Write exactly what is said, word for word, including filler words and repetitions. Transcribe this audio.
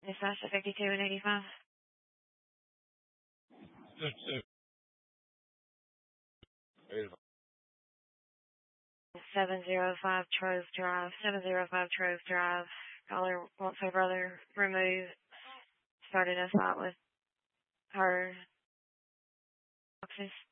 Dispatch to fifty-two and eighty-five. seven oh five Trove Drive. seven oh five Trove Drive. Caller wants her brother removed. Started a fight with her office.